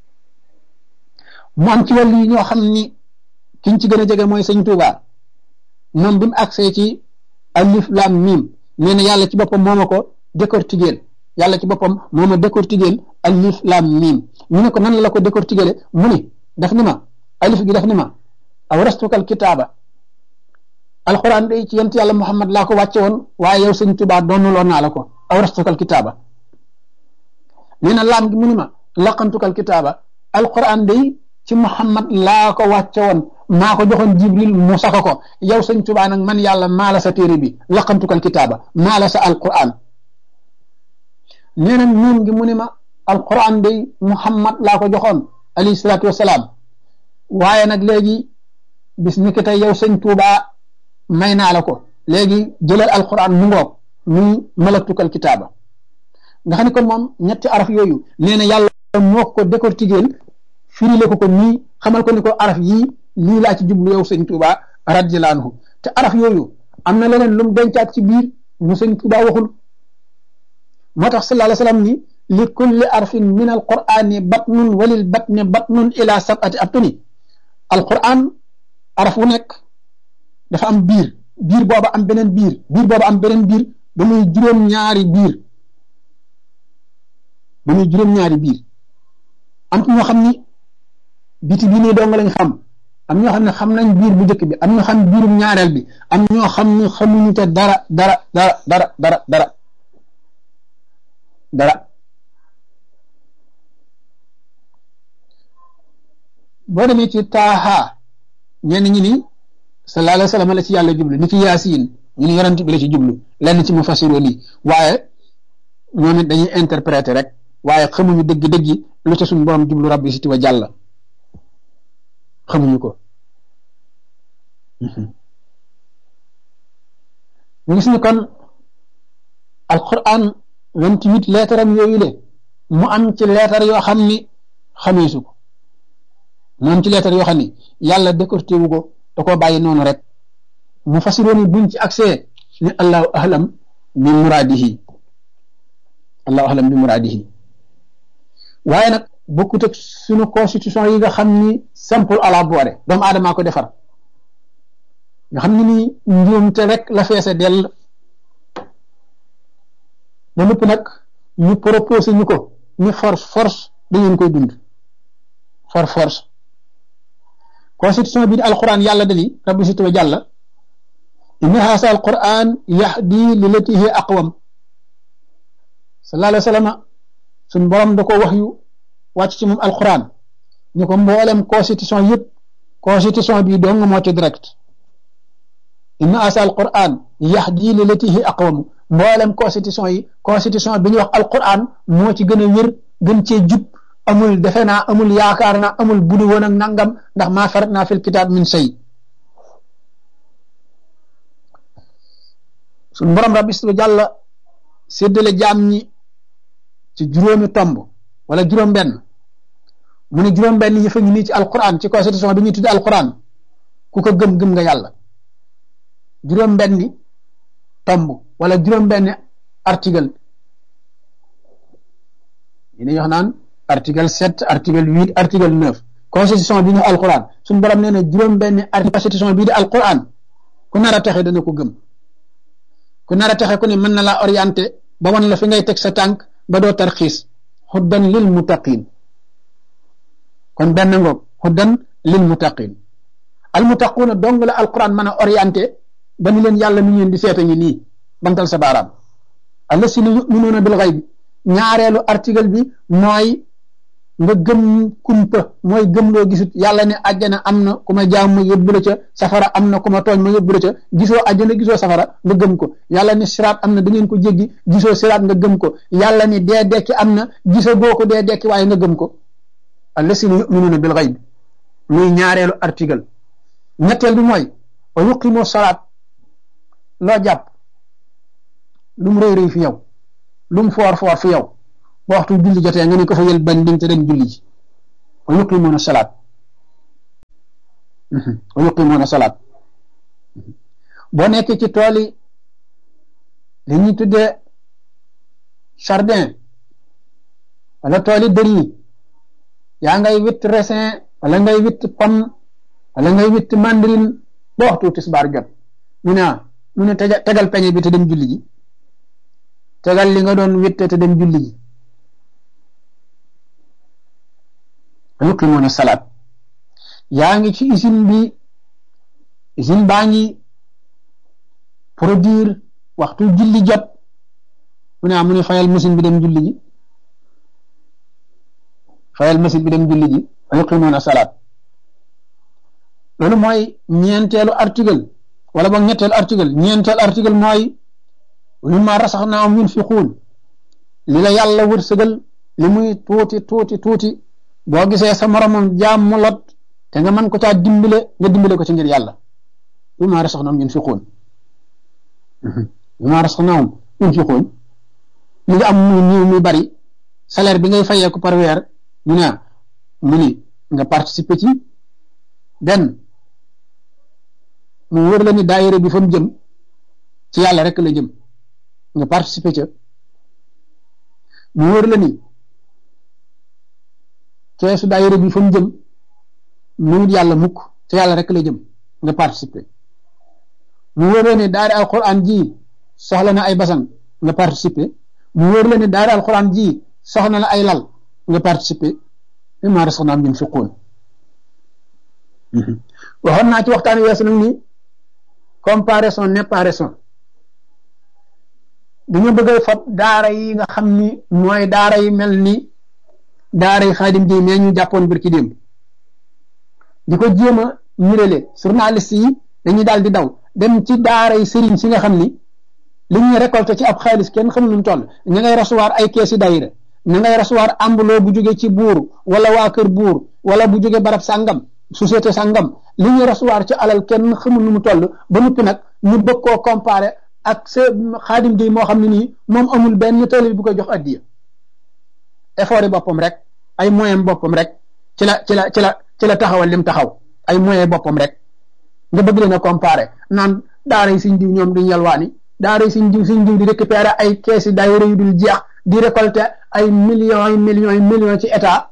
mu am ci wàll yi ñoo xam ni kiñ ci gën a jege mooy sëñ Tuuba moom bi mu agsee ci alif lam mim nee na yàlla ci boppam moo ma ko décortiquer yàlla ci boppam moo ma décortiquer alif lam mim ñu ne ko nan la ko décortiquer mu ni daf ni ma alif gi daf ni ma awrastukal kitaaba alquran day ci yent yàlla Muhammad laa ko wàcce woon waaye yow sëñ Tuuba doonuloo naa la ko awrastukal kitaaba nee na laam gi mu ni ma laqantukal kitaaba alquran day ci Muhammad laa ko wàcce woon maa ko joxoon Jibril mu saka ko yow sëñ Tuubaa nag man yàlla maa la sa téere bi laqantukal kitaaba maa la sa alquran nee na nuun gi mu ni ma alquran day Muhammad laa ko joxoon alayhi salaatu wasalaam waaye nag léegi bis ni ki tey yow sëñ Tuubaa may naa la ko léegi jëlal alquran mu ngoog muy malaktukal kitaaba nga xam ne kon moom ñetti araf yooyu nee na yàlla moo ko décortiquer firile ko ko nii xamal ko ni ko araf yii lii laa ci jublu yow sëñ Tuuba radiyallahu anhu te araf yooyu am na leneen lu mu dencaat ci biir mu sëñ Tuuba waxul moo tax sallallahu alayhi wa sallam ni li kulli arfin min alqurani batnun walil batni batnun ila sab'ati abtuni alquran araf wu nekk dafa am biir biir booba am beneen biir biir booba am beneen biir ba muy juróom-ñaari biir ba muy juróom-ñaari biir am ñoo xam ni biti bi nii dong lañ xam am ñoo xam ne xam nañ biir bu njëkk bi am ñoo xam biirum ñaareel bi am ñoo xam ne xamuñu te dara dara dara dara dara dara dara boo demee ci taaha ñenn ñi ni sallallahu alayhi wa sallam la ci yàlla jublu ni ki yaasiin ñu ni yonent bi la ci jublu lenn ci mu fasiroo lii waaye ñoom it dañuy interpréter rek waaye xamuñu dëgg-dëgg lu ca suñu borom jublu rabbi siti wa jàlla xamuñu ko ñu gis ni kon alquran vingt-huit leetaram yooyu le mu am ci leetar yoo xam ni xameesu ko mu am ci leetar yoo xam ni yàlla décorté wu ko da koo bàyyi noonu rek mu fasiroo ni buñ ci accès ni allahu ahlam bi muraadihi allahu ahlam bi muraadihi waaye nag bokkut ak suñu constitution yi nga xam ni simple à la boire doomu aadamaa ko defar nga xam ni nii njuumte rek la feese dell ba nëpp nag ñu proposé ñu ko ni force force da ngeen koy dund for force constitution bi di alquran yàlla dani rabbi siti wa jàlla inna haasa alquran yahdi lillati hiya aqwam sallallahu alayhi wa sallam suñ borom da ko wax yu wàcc ci moom alquran ñu ko mboolem constitution yëpp constitution bi dong moo ci direct inna haasa alquran yahdi lillati hiya aqwam mboolem constitution yi constitution bi ñuy wax alquran moo ci gën a wér gën cee jub amul defe naa amul yaakaar naa amul budu woon ak nangam ndax maa farat naa fil kitaab min shay suñ borom rabbi su jàlla séddale jaam ñi ci juróomi tomb wala juróom benn mu ne juróom benn yi fa ngi nii ci alquran ci constitution bi ñuy tudde alquran ku ko gëm gëm nga yàlla juróom benni tomb wala juróom benni article yi ne wax naan article sept article huit article neuf constitution bi ñu alquran suñu borom nee na juróom benni article constitution bii di alquran ku nar a texe dana ko gëm ku nar a texe ku ne mën na laa orienté ba wan la fi ngay teg sa tànk ba doo tarxiis xuddan lil muttaqin kon benn ngoog xuddan lil muttaqin al muttaquuna dong la alquran mën a orienté ba ni leen yàlla mi ngeen di seeta ngi nii bantal sa baaraam allasina yuminuuna bil xayb ñaareelu article bi mooy nga gëm kumpa mooy gëm loo gisut yàlla ne àjjana am na ku ma jaam ma yóbbu la ca safara am na ku ma tooñ ma yóbbu la ca gisoo àjjana gisoo safara nga gëm ko yàlla ne siraat am na da ngeen ko jéggi gisoo siraat nga gëm ko yàlla ne dee dekki am na gisoo boo ko dee dekki waaye nga gëm ko allasina yuminuuna bil xayb muy ñaareelu article ñetteel bi mooy wa yuqimu salaat loo jàpp lu mu rëy rëy fi yow lu mu foor foor fi yow ba waxtu julli jotee nga ne ko fa yël banding te dem julli ji wa yuqimuuna salaat wa yuqimuuna salaat boo nekkee ci tool yi li ñuy tuddee jardin wala tool yi dër yi yaa ngay witt raisin wala ngay witt pomme wala ngay witt mandarine ba waxtu tisbaar jot mu ne mu ne tegal peñe bi te dem julli ji tegal li nga doon witte te dem julli ji yuqimuuna salaat yaa ngi ci usine bi usine baa ngi produire waxtu julli jot mu ne mu ne fayal machine bi dem julli ji fayal machine bi dem julli ji yuqimuuna salaat loolu mooy ñeenteelu article wala boog ñetteelu article ñeenteelu article mooy mimmaa rasaxnaahum yunfiquun li la yàlla wërsëgal li muy tuuti tuuti tuuti boo gisee sa moromam jaam mu lot te nga mën ko caa dimbale nga dimbale ko ci ngir yàlla mimmaa rasaxnaahum yunfiquun mimmaa rasaxnaahum yunfiquun li nga am muy ñëw muy bari salaire bi ngay fayee ko par weer mu ne mu ni nga participer ci benn mu wër la ni daayira bi fa mu jëm ci yàlla rek la jëm nga participer ca mu wóor la ni keesu daayira bi fa mu jëm mënut yàlla mukk te yàlla rek la jëm nga participer mu wóor la ni daara alquran ji soxla na ay basan nga participer mu wóor la ni daara alquran ji soxla na ay lal nga participer mimmaa razaqnaahum yunfiquun waxoon naa ci waxtaan weesu nag ni comparaison n'est pas raison dañu bëgg a fab daara yi nga xam ni mooy daara yi mel ni daara yi Xaadim Géey mais ñu jàppoon bir ci démb di ko jéem a ñurale journaliste yi dañuy daal di daw dem ci daara yi sëriñ si nga xam ni li ñuy récolté ci ab xaalis kenn xamul nu mu toll ña ngay recevoir ay keesi daayira ña ngay recevoir ambuloo bu jóge ci buur wala waa kër buur wala bu jóge barab sàngam société sàngam li ñuy recevoir ci alal kenn xamul nu mu toll ba noppi nag ñu bëgg koo comparé ak sa Xaadim Géey moo xam ne nii moom amul benn taalibe bu ko jox addiya effort yi boppam rek ay moyen boppam rek ci la ci la ci la ci la taxawal lim taxaw ay moyen boppam rek nga bëgg leen a comparé naan daara yi siñ diw ñoom duñ yalwaani daara yi siñ diw siñ diw di récupérer ay keesi daayira yu dul jeex di récolter ay millions yi millions yi millions ci état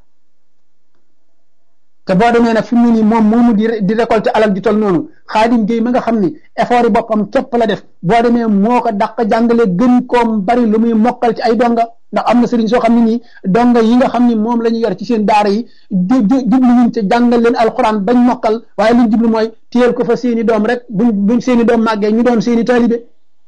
te boo demee nag fi mu ne nii moom moomu di di récolter alal di tol noonu Xaadim Géey ma nga xam ni effort yi boppam képp la def boo demee moo ko dàq jàngale gën koom bari lu muy mokkal ci ay donga ndax am na sëriñ soo xam ne nii donga yi nga xam ni moom la ñu yor ci seen daara yi jublu wuñ ca jàngal leen alxuraan bañ mokkal waaye liñ jublu mooy téyel ko fa seeni doom rek buñ buñ seeni doom màggee ñu doon seeni taalibe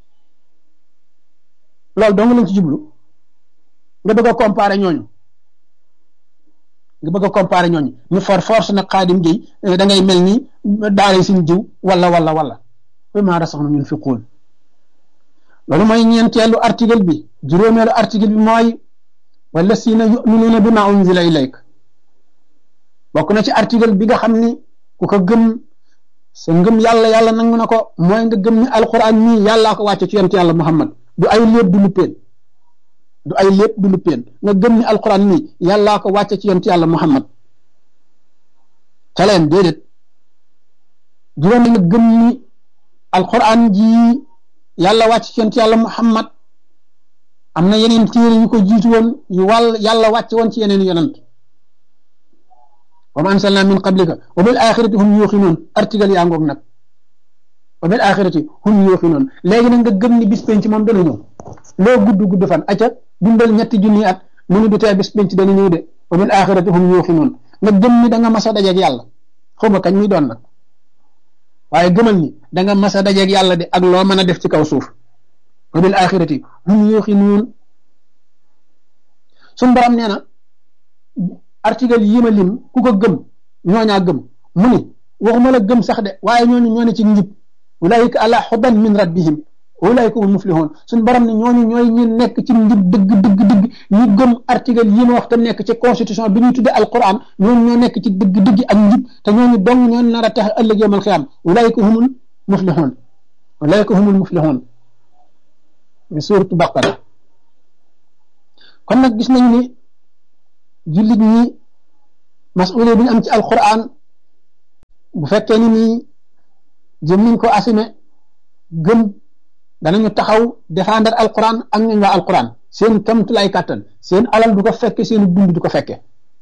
loolu dong lañ ci jublu nga bëgg a comparer ñooñu nga bëgg a comparer ñooñu ñu for force nag Xaadim Géey da ngay mel ni daara yi suñ jiw wala wala wala mimmaa razaqnaahum yunfiquun loolu mooy ñeenteelu article bi juróomeelu article bi mooy wallaziina yu'minuuna bimaa unzila ilayk bokk na ci article bi nga xam ni ku ko gëm sa ngëm yàlla yàlla nangu na ko mooy nga gëm ni alquran nii yàllaa ko wàcce ci yonent yàlla Muhammad du ay léeb du luppeen du ay lépp du luppeen nga gëm ni alquran nii yàllaa ko wàcce ci yonent yàlla Muhammad caleen déedéet juróom nga gëm ni alquran ji yàlla wàcc ci yonent yàlla Muhammad am na yeneen téere yu ko jiitu woon yu wàll yàlla wàcc woon ci yeneen yonent wa ma anzalna min qablika wa bil axirati hum yuuxinuun article yaa ngoog nag wa bil axirati hum yuuxinuun léegi nag nga gëm ni bis penc moom dana ñëw loo gudd gudd fan acca dundal ñetti junni at mu ngi du tee bis penc dana ñëw de wa bil axirati hum yuuxinuun nga gëm ni da nga mas a dajeeg yàlla xaw ma kañ muy doon nag waaye gëmal ni da nga mas a dajeeg yàlla de ak loo mën a def ci kaw suuf wa bil axirati hum yuuxinuun suñu borom nee na article yi ma lim ku ko gëm ñooñaa gëm mu ni waxuma la gëm sax de waaye ñooñu ñoo ne ci njub ulaayika ala hudan min rabbihim ulaayika hum muflihun suñu borom ne ñooñu ñooy ñi nekk ci njub dëgg dëgg dëgg ñu gëm article yi ma wax te nekk ci constitution bi ñuy tudde alquran ñooñu ñoo nekk ci dëgg dëgg ak njub te ñooñu dong ñoo nar a tax ëllëg yawmal xiyaam ulaayika humul muflihun ulaayika humul muflihun mi suuratu baqara kon nag gis nañu ni jullit ñi masuule bi ñu am ci alquran bu fekkee ni nii jëm nañ ko assumé gëm danañu taxaw défendre alquran ak ñun waa alquran seen kamtulaay kàttan seen alal du ko fekke seen dund du ko fekke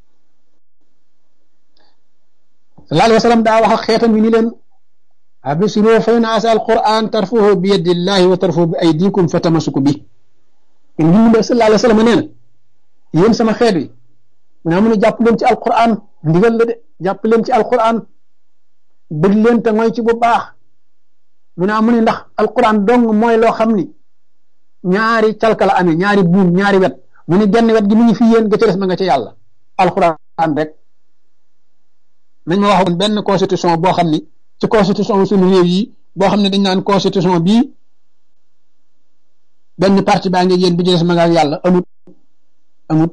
sallallahu alayhi wa sallam daa wax ak xeetam yi ni leen absiru fa inna asa alquran tarfuhu bi yadillahi wa tarfuhu bi aydikum fa tamasuku bi in ñu sallallahu alayhi wa sallam nee na yéen sama xeet wi mu ne mu ne jàpp leen ci alquran ndigal la de jàpp leen ci alquran bëgg leen te mooy ci bu baax mu ne mu ne ndax alquran dong mooy loo xam ni ñaari calka la amee ñaari buum ñaari wet mu ne genn wet gi mu ngi fi yéen ga ca des ma nga ca yàlla alquran rek nañ ma waxoon benn constitution boo xam ni ci constitution suñu réew yi boo xam ne dañ naan constitution bii benn parti baa ngi yéen bi ci des ma nga ak yàlla amut amut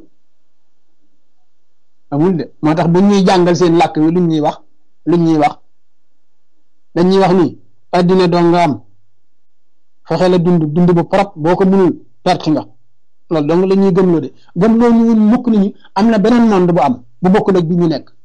amul de moo tax bu ñuy jàngal seen làkk wi luñ ñuy wax luñ ñuy wax dañ ñuy wax ni addina doo nga am fexe la dund dund bu propre boo ko mënul perte nga loolu donc la ñuy gëmloo de gëmloo ñu mukk ni ñu am na beneen monde bu am bu bokkul ak bi ñu nekk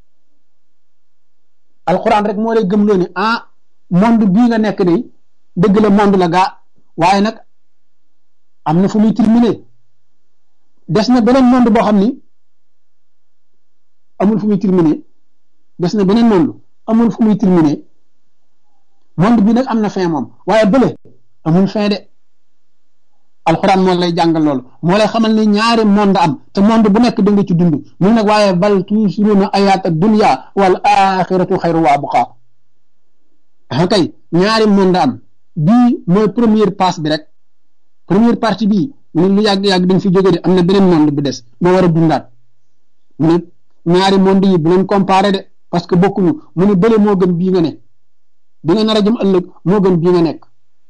alquran rek moo lay gëmloo ni ah monde bii nga nekk de dëgg la monde la gaa waaye nag am na fu muy terminé des na beneen monde boo xam ni amul fu muy terminé des na beneen monde amul fu muy terminé monde bi nag am na fin moom waaye bële amul fin de alxuraan moo lay jàngal loolu moo lay xamal ni ñaari monde am te monde bu nekk da nga ci dund mu nag waaye bal tuusiruuna ayaat ad dunya wal axiratu xayru wa abqa ah kay ñaari monde am bii mooy première passe bi rek première partie bii mu ne lu yàgg-yàgg dañ fi jóge de am na beneen monde bu des moo war a dundaat mu ne ñaari monde yi bu leen comparé de parce que bokkuñu mu ne bële moo gën bii nga ne bi nga nar a jëm ëllëg moo gën bii nga nekk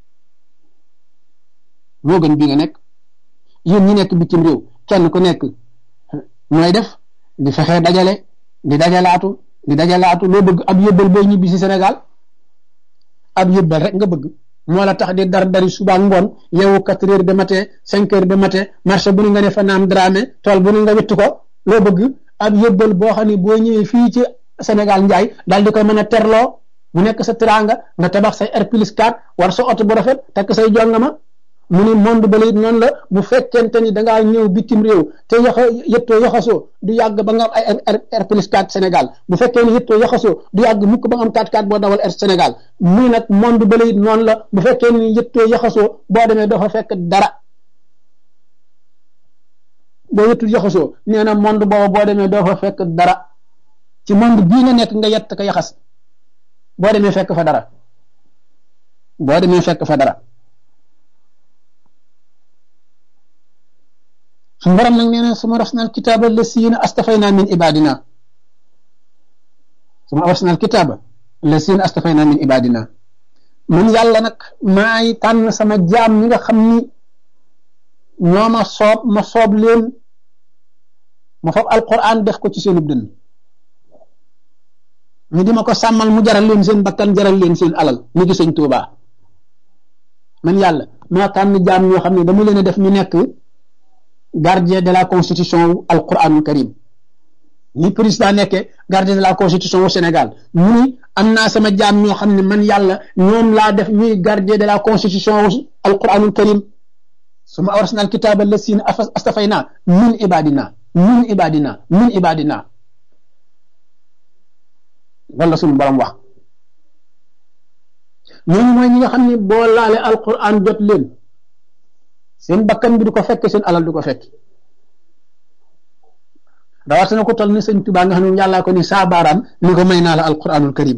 moo gën bii nga nekk yéen ñi nekk bitim réew kenn ku nekk mooy def di fexe dajale di dajalaatu di dajalaatu loo bëgg ab yëbbal booy ñibbi si Sénégal ab yëbbal rek nga bëgg moo la tax di dar dari suba ngoon yow quatre heures de matin cinq heures de matin marché bu ni nga ne fa naam dramé tool bu ni nga witt ko loo bëgg ab yëbbal boo xam ne boo ñëwee fii ci Sénégal njaay daal di koy mën a terloo mu nekk sa teraanga nga tabax say R plus quatre war sa oto bu rafet takk say jongama mu ni monde ba it noonu la bu fekkente ni da ngaa ñëw bitim réew te yoxa yëttoo yoxasoo du yàgg ba nga am ay R plus quatre Sénégal bu fekkee ni yëttoo yoxasoo du yàgg mukk ba nga am quatre quatre boo dawal R Sénégal muy nag monde ba it noonu la bu fekkee ni yëttoo yoxasoo boo demee doo fa fekk dara boo yëttul yoxasoo nee na monde booba boo demee doo fa fekk dara ci monde bii nga nekk nga yett ko yaxas boo demee fekk fa dara boo demee fekk fa dara suñu borom nag nee na suma awrasna alkitaaba lasiina astafayna min ibadina suma awrasna alkitaaba lasiina astafayna min ibadina man yàlla nag maay tànn sama jaam ñi nga xam ni ñoo ma soob ma soob leen ma fab alquran def ko ci seenub dënn ñu di ma ko sàmmal mu jaral leen seen bakkan jaral leen seen alal ñu gi sëñ Tuubaa man yàlla maa tànn jaam ñoo xam ne dama leen a def ñu nekk gardien de la constitution al Qur'anul Karim ni président nekkee gardien de la constitution au Sénégal mu ni am naa sama jaam ñoo xam ne man yàlla ñoom laa def ñuy gardien de la constitution al Qur'anul Karim suma awrasna al kitaaba lasiina astafayna min ibadina min ibadina min ibadina wala suñu borom wax ñooñu mooy ñi nga xam ne boo laale alquran jot leen seen bakkan bi du ko fekk seen alal du ko fekk rawatina ko toll ni sëñ Tuubaa nga xam ne yàllaa ko ni saa baaraam ni ko may naa la alquranul karim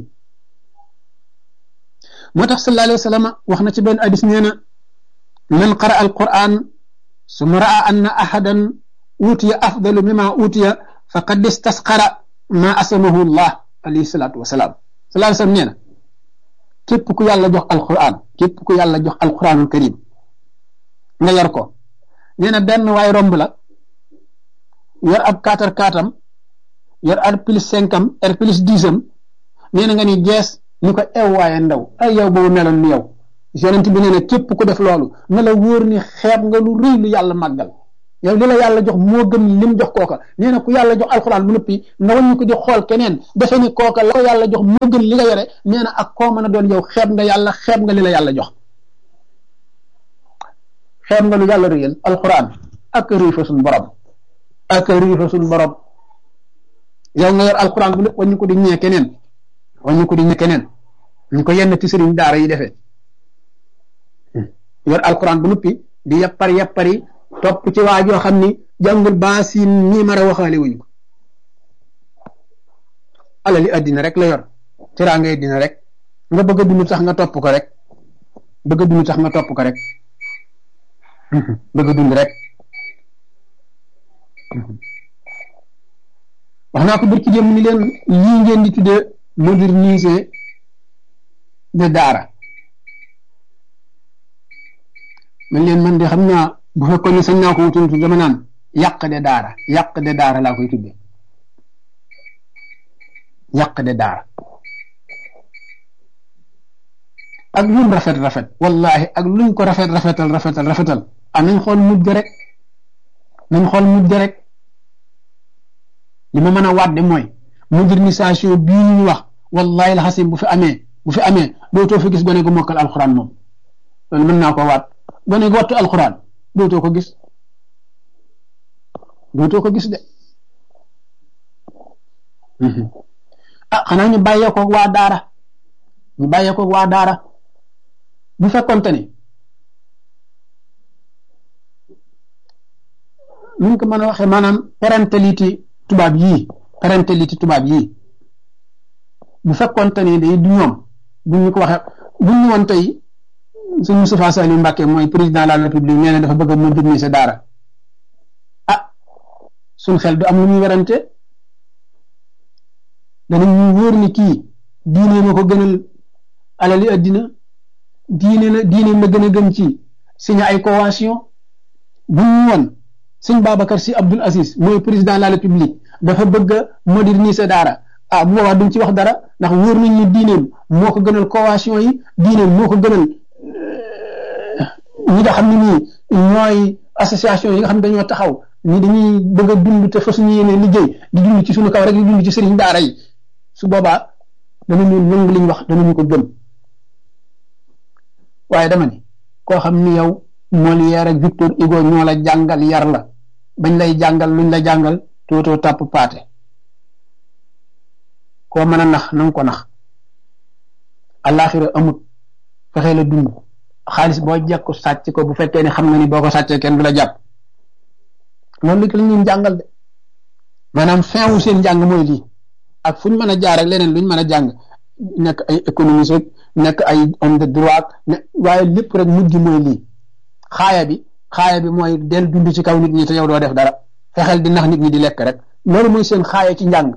moo tax sallallahu alayhi wa sallam wax na ci benn hadis nee na man qara alquran summa raa anna ahadan utiya afdalu mimma utiya faqad istasqara ma asamahu allah alayhi salaatu wasalaam sallallahu alayhi wa sallam nee na képp ku yàlla jox alquran képp ku yàlla jox alquranul karim nga yor ko nee na benn waay romb la yor ab kaatar kaatam yor R plus cinq am R plus dix am nee na nga ni gees ni ko ew waaye ndaw ay yow boobu meloon ni yow yonent bi nee na képp ku def loolu na la wóor ni xeeb nga lu rëy lu yàlla màggal yow li la yàlla jox moo gën lim jox kooka nee na ku yàlla jox alxuraan bu noppi nga waññu ko di xool keneen defe ni kooka la ko yàlla jox moo gën li nga yore nee na ak koo mën a doon yow xeeb nga yàlla xeeb nga li la yàlla jox xeeb nga lu yàlla réyal alxuraan ak rëy fa suñ borom ak rëy fa suñ borom yow nga yor alxuraan bu lépp waññu ko di ñee keneen waññu ko di ñee keneen ñu ko yenn ci sëriñ daara yi defee yor alxuraan bu noppi di yappari yappari topp ci waa joo xam ni jàngul baasin nii mara waxaale wuñ ko alali addina rek la yor teraanga addina rek nga bëgg a dund tax nga topp ko rek bëgg a dund tax nga topp ko rek bëgg a dund rek wax naa ko bërki dem ni leen lii ngeen di tuddee moderniser de daara man leen man de xam naa bu fekkoon ne sañ naa ko wutuntu dama naan yàq de daara yàq de daara laa koy tuddee yàq de daara ak luñ rafet rafet wallahi ak luñ ko rafet rafetal rafetal rafetal ah nañ xool mujj rek nañ xool mujj rek li ma mën a wàdde mooy modernisation bii ñu wax wallahi la xasim bu fi amee bu fi amee dootoo fi gis gone gu mokkal alxuraan moom loolu mën naa ko waat gone gu wattu alxuraan dootoo ko gis dootoo ko gis de ah xanaa ñu bàyyee ko waa daara ñu bàyyee ko waa daara bu fekkonte ni nuñ ko mën a waxee maanaam parentalité tubaab yii parentalité tubaab yii bu fekkonte ni day du ñoom bu ñu ko waxee bu ñu woon tey sëñ Moustapha Saliou Mbacké mooy président de la République nee na dafa bëgg a moderniser daara ah suñ xel du am lu ñuy werante danañ ñu wóor ni kii diine ma ko gënal alali addina diine na diine ma gën a gën ci signé ay convention bu ñu woon sëñ Babacar Sy Abdoul Aziz mooy président de la République dafa bëgg a moderniser daara ah bu boobaa duñ ci wax dara ndax wóor nañ ni diineem moo ko gënal convention yi diineem moo ko gënal ñi nga xam ne nii ñooy association yi nga xam ne dañoo taxaw ni dañuy bëgg a dund te fa suñu yéene liggéey di dund ci suñu kaw rek di dund ci sëriñ daara yi su boobaa danañu nangu liñ wax danañu ko gëm waaye dama ni koo xam ni yow Molière ak Victor Hugo ñoo la jàngal yar la bañ lay jàngal luñ la jàngal tootoo tàpp paate koo mën a nax na nga ko nax àllaaxira amut fexe la dund xaalis boo jekku sàcc ko bu fekkee ne xam nga ni boo ko sàccee kenn du la jàpp loolu li lañ leen jàngal de maanaam fin wu seen jàng mooy lii ak fuñ mën a jaar ak leneen luñ mën a jàng nekk ay économiste rek nekk ay homme de droit ne waaye lépp rek mujj gi mooy lii xaaya bi xaaya bi mooy del dund ci kaw nit ñi te yow doo def dara fexeel di nax nit ñi di lekk rek loolu mooy seen xaaya ci njàng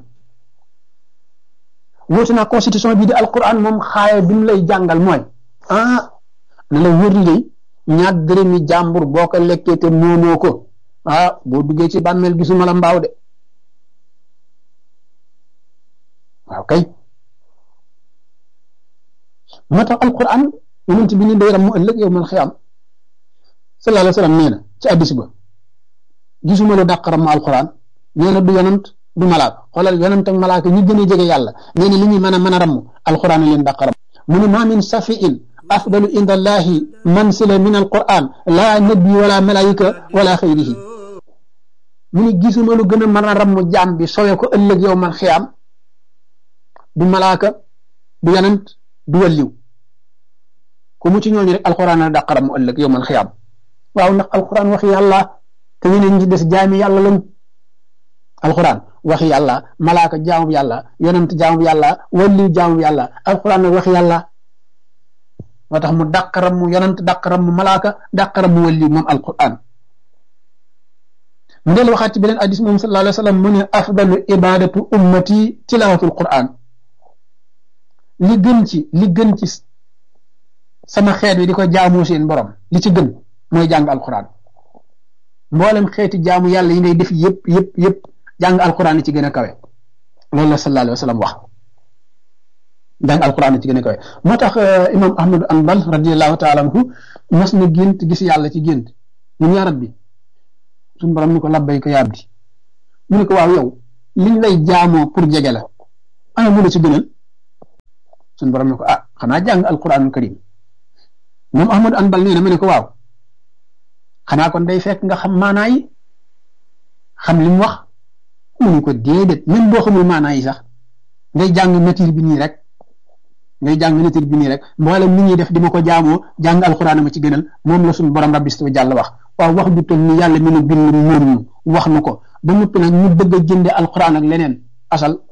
wóotu naa constitution bii di alquran moom xaaya bi mu lay jàngal mooy ah na la wóor li ñaar dërëmi jàmbur boo ko lekkee te moomoo ko ah boo duggee ci bàmmeel gisuma la mbaaw de waaw kay moo tax alquran yonent bi ni day ram mu ëllëg yow man xiyam sallallahu alayhi wa sallam nee na ci addis ba gisuma lu dàq ram mu alquran nee na du yonant du malaak xoolal yonant ak malaaka ñi gën a jege yàlla nee na li ñuy mën a mën a ramm alquran leen dàq ram mu ne ma min safiin afdalu inda allahi mansila min alquran la nabi wala malaika wala xayrihi mu ne gisuma lu gën a mën a ramm jaam bi sowe ko ëllëg yow man xiyam du malaaka du yonant du walliw ku mu ci ñooñu rek alquran a dàq ram mu ëllëg yow man xiyam waaw ndax alquran waxi yàlla te ñu ne ñu des jaami yàlla lañ alquran waxi yàlla malaaka jaamu yàlla yonent jaamu yàlla walliw jaamu yàlla alquran nag waxi yàlla moo tax mu dàqaram mu yonent dàqaram mu malaaka dàqaram mu walliw moom alquran mu del waxaat ci beneen hadis moom sallallahu alayhi wa sallam mu ne afdalu ibadatu ummati tilawatul quran li gën ci li gën ci sama xeet wi di ko jaamu seen borom li ci gën mooy jàng alquran mboolem xeeti jaamu yàlla yi ngay def yëpp yëpp yëpp jàng alquran ci gën a kawe loolu la sallallahu alayhi wa sallam wax jàng alquran ci gën a kawe moo tax imam ahmad anbal radiallahu taala anhu mas na gént gis yàlla ci gént mun yaa rabbi suñu borom ni ko labbayka yaa abdi mu ne ko waaw yow liñ lay jaamoo pour jege la ana mu la ci gënal suñu borom ni ko ah xanaa jàng alquranul karim moom ahmad anbal nee na mu ne ko waaw xanaa kon day fekk nga xam maanaa yi xam li mu wax mu ne ko déedéet même boo xamul maanaa yi sax ngay jàng nature bi nii rek ngay jàng nature bi nii rek mboolem nit ñuy def di ma ko jaamoo jàng alxuraan ma ci gënal moom la suñu borom rabbi wa jàll wax waaw wax ju toll ni yàlla mi nu bind muur ñu wax nu ko ba noppi nag ñu bëgg a jënde alxuraan ak leneen asal